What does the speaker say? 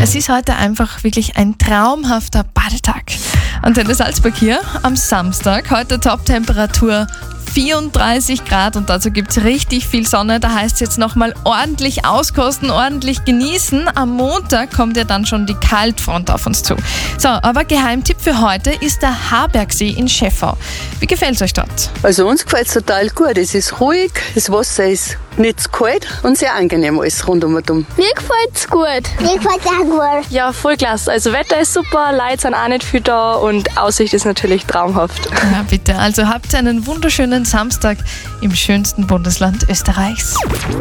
Es ist heute einfach wirklich ein traumhafter Badetag. Antenne Salzburg hier am Samstag. Heute Top-Temperatur 34 Grad und dazu gibt es richtig viel Sonne. Da heißt es jetzt nochmal ordentlich auskosten, ordentlich genießen. Am Montag kommt ja dann schon die Kaltfront auf uns zu. So, aber Geheimtipp für heute ist der Harbergsee in Schäffau. Wie gefällt es euch dort? Also uns gefällt es total gut. Es ist ruhig, das Wasser ist nicht zu kalt und sehr angenehm alles rundum. Mir gefällt es gut. Mir gefällt es auch gut. Ja, voll klasse. Also Wetter ist super, Leute sind auch nicht viel da und Aussicht ist natürlich traumhaft. Ja, bitte. Also habt einen wunderschönen Samstag im schönsten Bundesland Österreichs.